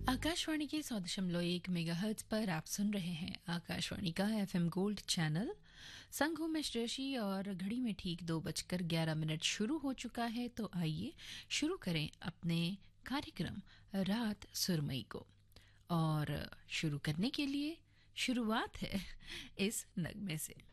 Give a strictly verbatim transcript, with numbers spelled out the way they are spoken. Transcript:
आकाशवाणी के सौ दशमलव एक मेगाहर्ट्ज पर आप सुन रहे हैं आकाशवाणी का एफएम गोल्ड चैनल। संग हूं मैं श्रेयशी और घड़ी में ठीक दो बजकर ग्यारह मिनट शुरू हो चुका है। तो आइए शुरू करें अपने कार्यक्रम रात सुरमई को। और शुरू करने के लिए शुरुआत है इस नगमे से।